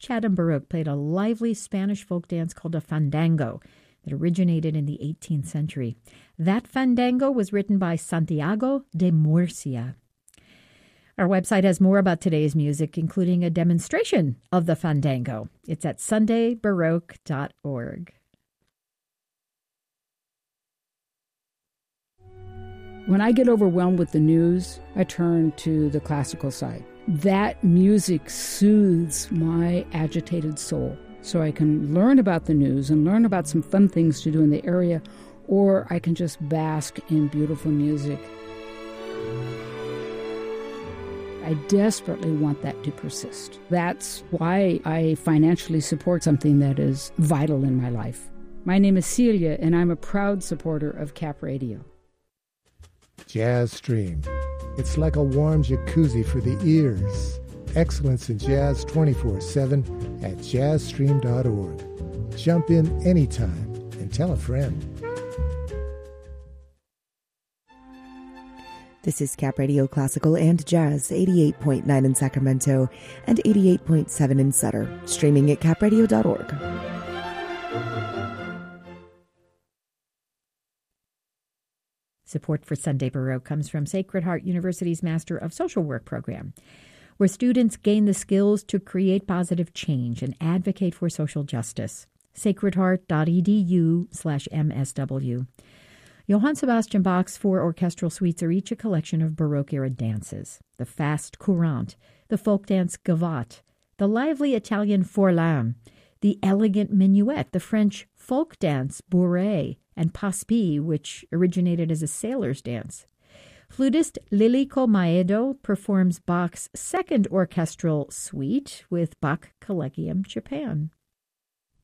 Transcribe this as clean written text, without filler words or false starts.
Chatham Baroque played a lively Spanish folk dance called a fandango that originated in the 18th century. That fandango was written by Santiago de Murcia. Our website has more about today's music, including a demonstration of the fandango. It's at sundaybaroque.org. When I get overwhelmed with the news, I turn to the classical side. That music soothes my agitated soul, so I can learn about the news and learn about some fun things to do in the area, or I can just bask in beautiful music. I desperately want that to persist. That's why I financially support something that is vital in my life. My name is Celia, and I'm a proud supporter of Cap Radio. Jazz Stream. It's like a warm jacuzzi for the ears. Excellence in jazz 24/7 at jazzstream.org. Jump in anytime and tell a friend. This is Cap Radio Classical and Jazz, 88.9 in Sacramento and 88.7 in Sutter, streaming at capradio.org. Support for Sunday Baroque comes from Sacred Heart University's Master of Social Work program, where students gain the skills to create positive change and advocate for social justice. sacredheart.edu/MSW. Johann Sebastian Bach's 4 orchestral suites are each a collection of Baroque-era dances: the fast courante, the folk dance gavotte, the lively Italian forlane, the elegant minuet, the French folk dance bourrée, and passe-pie, which originated as a sailor's dance. Flutist Lilico Maedo performs Bach's 2nd orchestral suite with Bach Collegium Japan.